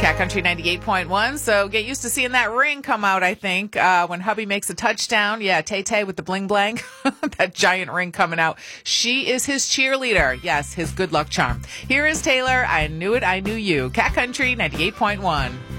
Cat Country 98.1. So get used to seeing that ring come out, I think, when hubby makes a touchdown. Yeah, Tay-Tay with the bling blang. That giant ring coming out. She is his cheerleader. Yes, his good luck charm. Here is Taylor. I knew it, I knew you. Cat Country 98.1.